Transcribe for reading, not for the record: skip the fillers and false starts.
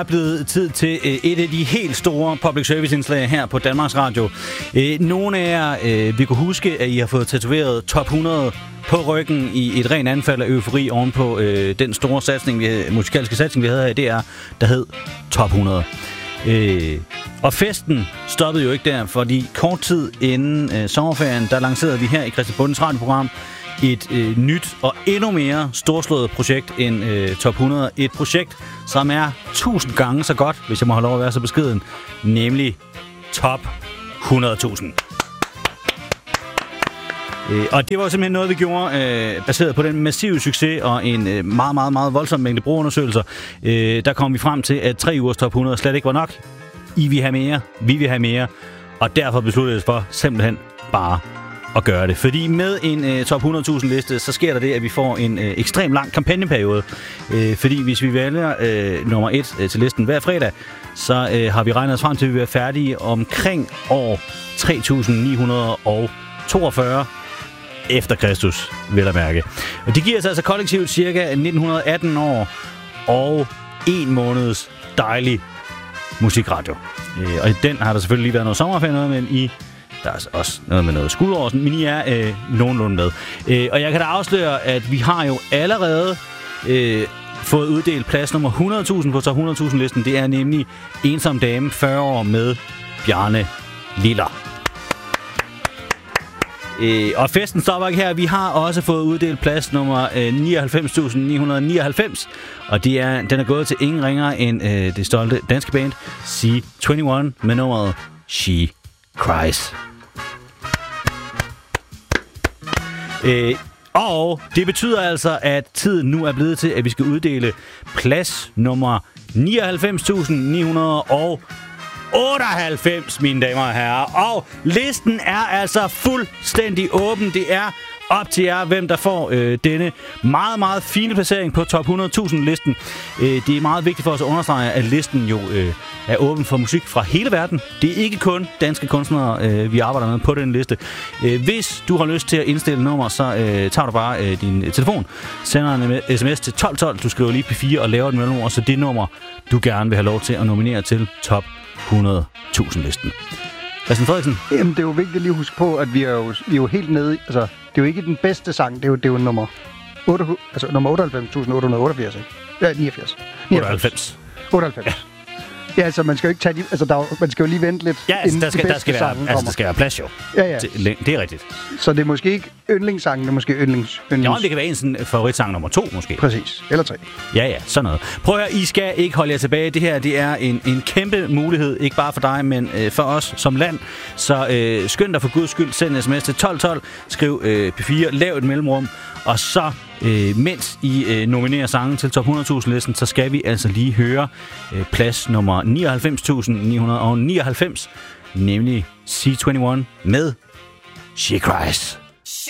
er blevet tid til et af de helt store public service indslag her på Danmarks Radio. Nogle af jer vil kunne huske, at I har fået tatoveret top 100 på ryggen i et rent anfald af eufori ovenpå den store musikalske satsning, vi havde her i DR, der hed Top 100. Og festen stoppede jo ikke der, fordi kort tid inden sommerferien, der lancerede vi her i Christian Bundens radioprogram et nyt og endnu mere storslået projekt end Top 100. Et projekt, som er 1000 gange så godt, hvis jeg må have lov at være så beskeden, nemlig Top 100.000. Og det var simpelthen noget, vi gjorde baseret på den massive succes og en meget, meget, meget voldsom mængde brugerundersøgelser. Der kom vi frem til, at 3 ugers Top 100 slet ikke var nok. I vil have mere, vi vil have mere, og derfor besluttede vi for simpelthen bare at gøre det. Fordi med en Top 100.000 liste, så sker der det, at vi får en ekstrem lang kampagneperiode. Fordi hvis vi vælger nummer 1 til listen hver fredag, så har vi regnet os frem til, at vi er færdige omkring år 3942 efter Kristus, vil jeg mærke. Og det giver os altså kollektivt cirka 1918 år og 1 måneds dejlig musikradio. Og i den har der selvfølgelig lige været noget sommerferie noget, men der er også noget med noget skuldår, men I er nogenlunde med. Og jeg kan da afsløre, at vi har jo allerede fået uddelt plads nummer 100.000 på Top 100.000 listen. Det er nemlig Ensom Dame 40 år med Bjarne Liller. Og festen stopper ikke her. Vi har også fået uddelt plads nummer 99.999. Og den er gået til ingen ringere end det stolte danske band C21 med nummeret She Cries. Og det betyder altså, at tiden nu er blevet til, at vi skal uddele plads nummer 99.998, mine damer og herrer. Og listen er altså fuldstændig åben. Det er op til jer, hvem der får denne meget, meget fine placering på Top 100.000-listen. Det er meget vigtigt for os at understrege, at listen jo er åben for musik fra hele verden. Det er ikke kun danske kunstnere, vi arbejder med på den liste. Hvis du har lyst til at indstille nummer, så tager du bare din telefon, sender en sms til 1212, du skriver lige P4 og laver et mellemord, så det nummer, du gerne vil have lov til at nominere til Top 100.000-listen. Christian Frederiksen? Jamen, det er jo vigtigt lige at huske på, at vi er jo helt nede. Altså, det er jo ikke den bedste sang. Det er jo nummer 98.888, ikke? Ja, 89. 98. 98. Ja. Ja, altså man skal jo ikke tage man skal jo lige vente lidt. Ja, altså, der skal være plads jo. Ja. Det er rigtigt. Så det er måske ikke yndlingssangen, det er måske yndlings. Ja, det kan være en sådan favoritsang nummer 2 måske. Præcis. Eller 3. Ja, sådan noget. Prøv at høre, I skal ikke holde jer tilbage. Det her, det er en kæmpe mulighed, ikke bare for dig, men for os som land. Så skynd dig for guds skyld, send en sms til 1212, skriv P4, lav et mellemrum, og så mens I nominerer sangen til Top 100.000-listen, så skal vi altså lige høre plads nummer 99.999, nemlig C21 med She Cries.